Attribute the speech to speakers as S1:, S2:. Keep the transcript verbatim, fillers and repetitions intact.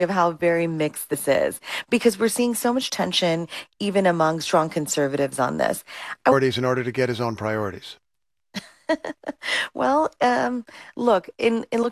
S1: of how very mixed this is because we're seeing so much tension even among strong conservatives on this. I,
S2: Priorities in order to get his own priorities.
S1: well, um, look, in, in looking